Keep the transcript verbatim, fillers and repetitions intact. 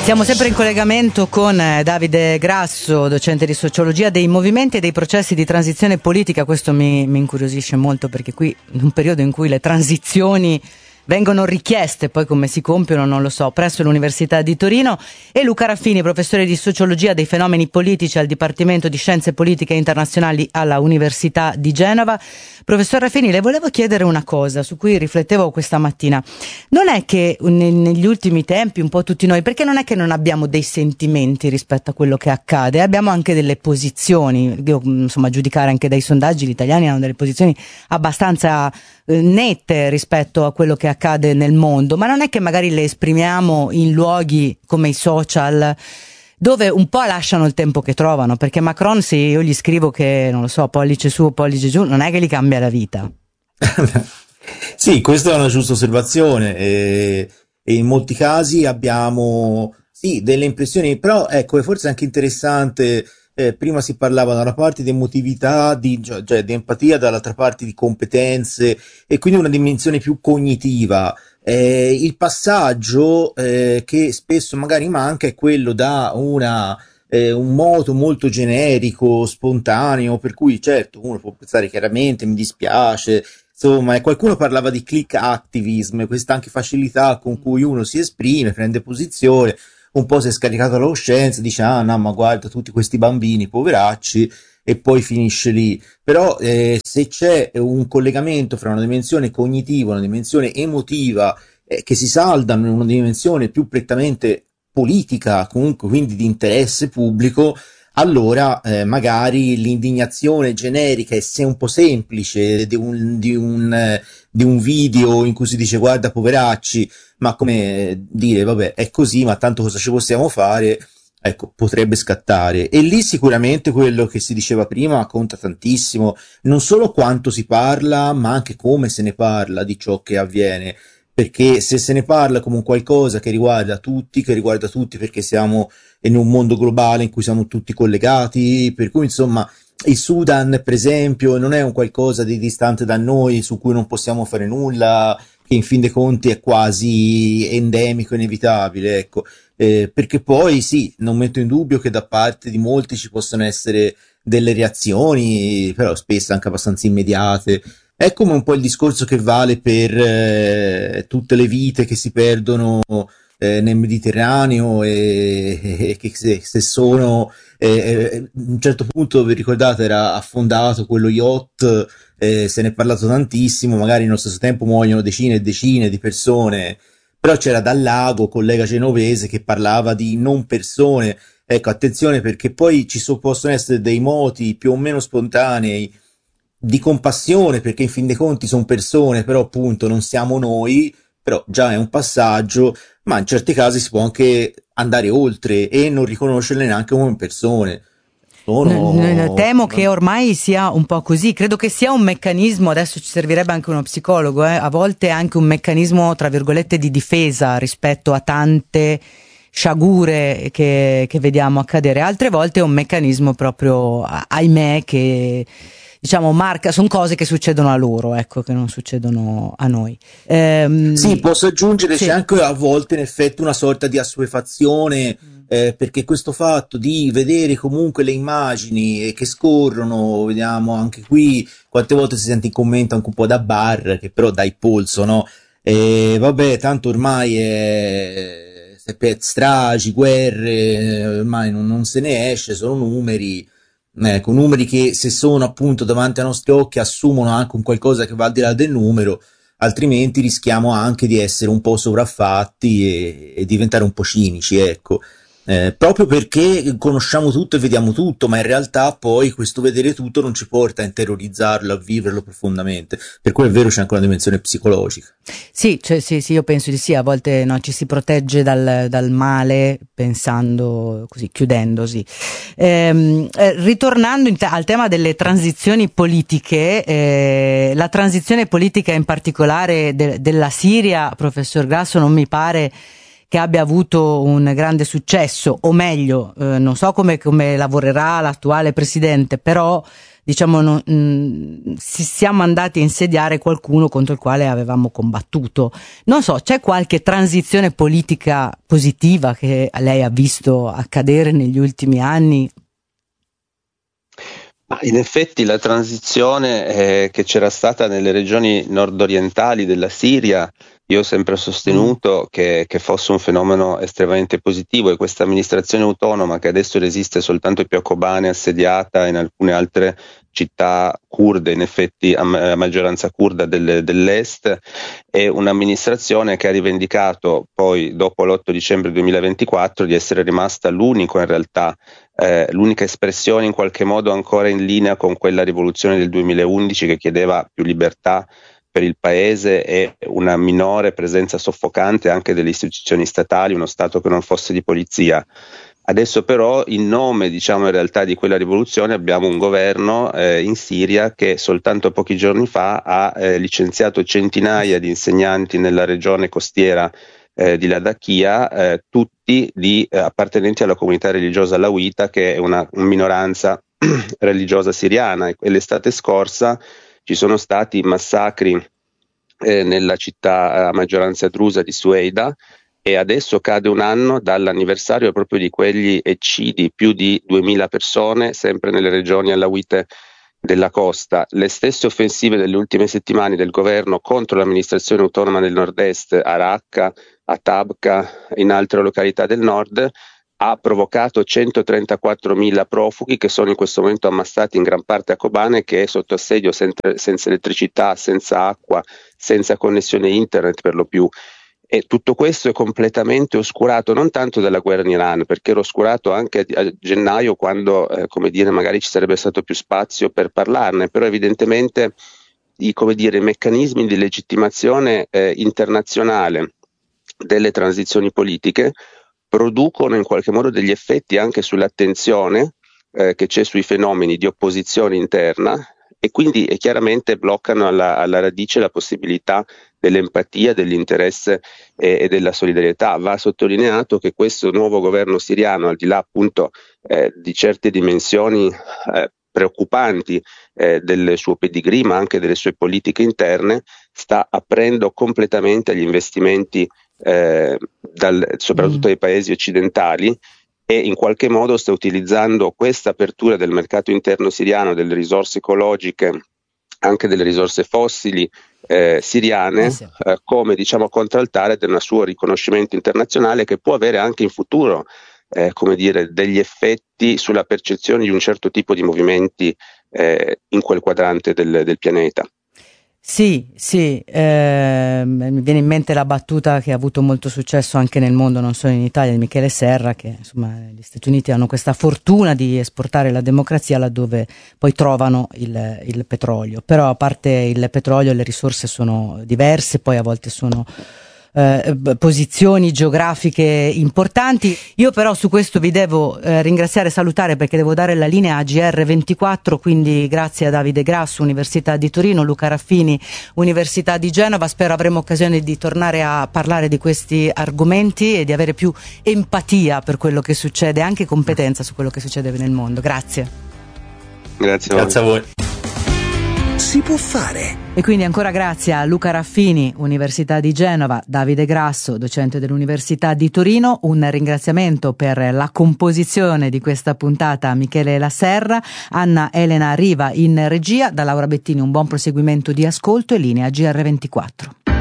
Siamo sempre in collegamento con Davide Grasso, docente di sociologia dei movimenti e dei processi di transizione politica. Questo mi, mi incuriosisce molto, perché qui, in un periodo in cui le transizioni vengono richieste, poi come si compiono non lo so, presso l'Università di Torino, e Luca Raffini, professore di sociologia dei fenomeni politici al Dipartimento di Scienze Politiche Internazionali alla Università di Genova. Professor Raffini, le volevo chiedere una cosa su cui riflettevo questa mattina. Non è che negli ultimi tempi un po' tutti noi, perché non è che non abbiamo dei sentimenti rispetto a quello che accade, abbiamo anche delle posizioni. Io, insomma, a giudicare anche dai sondaggi, gli italiani hanno delle posizioni abbastanza eh, nette rispetto a quello che accade nel mondo, ma non è che magari le esprimiamo in luoghi come i social, dove un po' lasciano il tempo che trovano, perché Macron, se io gli scrivo che, non lo so, pollice su o pollice giù, non è che gli cambia la vita. Sì, questa è una giusta osservazione, e, e in molti casi abbiamo sì delle impressioni, però ecco, è forse anche interessante. Eh, prima si parlava da una parte di emotività, di, cioè di empatia, dall'altra parte di competenze, e quindi una dimensione più cognitiva. Eh, il passaggio eh, che spesso magari manca è quello da una, eh, un moto molto generico, spontaneo, per cui certo uno può pensare chiaramente mi dispiace, insomma, e qualcuno parlava di click activism, questa anche facilità con cui uno si esprime, prende posizione, un po' si è scaricato la coscienza, dice ah no, ma guarda tutti questi bambini poveracci, e poi finisce lì. Però eh, se c'è un collegamento fra una dimensione cognitiva e una dimensione emotiva eh, che si saldano in una dimensione più prettamente politica, comunque quindi di interesse pubblico, allora eh, magari l'indignazione generica, e se un po' semplice, di un, di, un, eh, di un video in cui si dice guarda poveracci, ma come dire vabbè è così, ma tanto cosa ci possiamo fare, ecco, potrebbe scattare. E lì sicuramente quello che si diceva prima conta tantissimo, non solo quanto si parla, ma anche come se ne parla di ciò che avviene, perché se se ne parla come un qualcosa che riguarda tutti, che riguarda tutti perché siamo in un mondo globale in cui siamo tutti collegati, per cui insomma il Sudan per esempio non è un qualcosa di distante da noi, su cui non possiamo fare nulla, che in fin dei conti è quasi endemico, inevitabile, ecco. Eh, perché poi sì, non metto in dubbio che da parte di molti ci possono essere delle reazioni, però spesso anche abbastanza immediate. È come un po' il discorso che vale per eh, tutte le vite che si perdono eh, nel Mediterraneo, e, e che se, se sono eh, a un certo punto, vi ricordate, era affondato quello yacht, eh, se ne è parlato tantissimo, magari nello stesso tempo muoiono decine e decine di persone, però c'era Dal Lago, collega genovese, che parlava di non persone. Ecco, attenzione, perché poi ci so, possono essere dei moti più o meno spontanei di compassione, perché in fin dei conti sono persone, però appunto non siamo noi, però già è un passaggio, ma in certi casi si può anche andare oltre e non riconoscerle neanche come persone. Sono... No, no, temo che ormai sia un po' così, credo che sia un meccanismo, adesso ci servirebbe anche uno psicologo, eh, a volte anche un meccanismo tra virgolette di difesa rispetto a tante sciagure che, che vediamo accadere, altre volte è un meccanismo proprio, ahimè, che diciamo marca, sono cose che succedono a loro, ecco, che non succedono a noi. Ehm, sì, posso aggiungere, sì. C'è anche a volte in effetti una sorta di assuefazione, eh, perché questo fatto di vedere comunque le immagini che scorrono, vediamo anche qui, quante volte si sente in commento anche un po' da bar, che però dà il polso, no? E vabbè, tanto ormai è stragi, guerre, ormai non, non se ne esce, sono numeri. Ecco, numeri che se sono appunto davanti ai nostri occhi assumono anche un qualcosa che va al di là del numero, altrimenti rischiamo anche di essere un po' sovraffatti e, e diventare un po' cinici, ecco. Eh, proprio perché conosciamo tutto e vediamo tutto, ma in realtà poi questo vedere tutto non ci porta a interiorizzarlo, a viverlo profondamente, per cui è vero c'è anche una dimensione psicologica. Sì, cioè, sì, sì, io penso di sì, a volte no, ci si protegge dal, dal male pensando così, chiudendosi. Ehm, eh, ritornando in te- al tema delle transizioni politiche, eh, la transizione politica in particolare de- della Siria, professor Grasso, non mi pare che abbia avuto un grande successo, o meglio, eh, non so come, come lavorerà l'attuale presidente, però diciamo, non, mh, siamo andati a insediare qualcuno contro il quale avevamo combattuto. Non so, c'è qualche transizione politica positiva che lei ha visto accadere negli ultimi anni? Ma in effetti la transizione eh, che c'era stata nelle regioni nordorientali della Siria, io ho sempre sostenuto mm. che, che fosse un fenomeno estremamente positivo, e questa amministrazione autonoma che adesso resiste soltanto più a Kobane, assediata in alcune altre città kurde, in effetti a maggioranza kurda del, dell'est, è un'amministrazione che ha rivendicato poi dopo l'otto dicembre duemilaventiquattro di essere rimasta l'unico in realtà Eh, l'unica espressione in qualche modo ancora in linea con quella rivoluzione del duemilaundici che chiedeva più libertà per il paese e una minore presenza soffocante anche delle istituzioni statali, uno Stato che non fosse di polizia. Adesso però, in nome diciamo in realtà di quella rivoluzione, abbiamo un governo eh, in Siria che soltanto pochi giorni fa ha eh, licenziato centinaia di insegnanti nella regione costiera Eh, di Latakia, eh, tutti di, eh, appartenenti alla comunità religiosa alawita, che è una, una minoranza religiosa siriana, e l'estate scorsa ci sono stati massacri eh, nella città a maggioranza drusa di Sueida, e adesso cade un anno dall'anniversario proprio di quegli eccidi, più di duemila persone sempre nelle regioni alawite della costa. Le stesse offensive delle ultime settimane del governo contro l'amministrazione autonoma del nord-est, a Raqqa, a Tabqa e in altre località del nord, ha provocato centotrentaquattromila profughi che sono in questo momento ammassati in gran parte a Kobane, che è sotto assedio, senza, senza elettricità, senza acqua, senza connessione internet per lo più. E tutto questo è completamente oscurato, non tanto dalla guerra in Iran, perché era oscurato anche a, a gennaio, quando eh, come dire, magari ci sarebbe stato più spazio per parlarne, però evidentemente i, come dire, i meccanismi di legittimazione eh, internazionale delle transizioni politiche producono in qualche modo degli effetti anche sull'attenzione eh, che c'è sui fenomeni di opposizione interna, e quindi eh, chiaramente bloccano alla, alla radice la possibilità dell'empatia, dell'interesse e, e della solidarietà. Va sottolineato che questo nuovo governo siriano, al di là appunto eh, di certe dimensioni eh, preoccupanti eh, del suo pedigree, ma anche delle sue politiche interne, sta aprendo completamente agli investimenti eh, dal, soprattutto dai paesi occidentali, e in qualche modo sta utilizzando questa apertura del mercato interno siriano, delle risorse ecologiche, anche delle risorse fossili eh, siriane, eh sì. eh, come diciamo contraltare del suo riconoscimento internazionale, che può avere anche in futuro eh, come dire, degli effetti sulla percezione di un certo tipo di movimenti eh, in quel quadrante del, del pianeta. Sì, sì, eh, mi viene in mente la battuta che ha avuto molto successo anche nel mondo, non solo in Italia, di Michele Serra, che insomma gli Stati Uniti hanno questa fortuna di esportare la democrazia laddove poi trovano il, il petrolio, però a parte il petrolio le risorse sono diverse, poi a volte sono Eh, posizioni geografiche importanti. Io però su questo vi devo eh, ringraziare e salutare, perché devo dare la linea a G R ventiquattro, quindi grazie a Davide Grasso, Università di Torino, Luca Raffini, Università di Genova. Spero avremo occasione di tornare a parlare di questi argomenti e di avere più empatia per quello che succede, anche competenza su quello che succede nel mondo. Grazie. Grazie a voi. Grazie a voi. Si può fare. E quindi ancora grazie a Luca Raffini, Università di Genova, Davide Grasso, docente dell'Università di Torino. Un ringraziamento per la composizione di questa puntata a Michele La Serra, Anna Elena Riva in regia. Da Laura Bettini un buon proseguimento di ascolto e linea G R ventiquattro.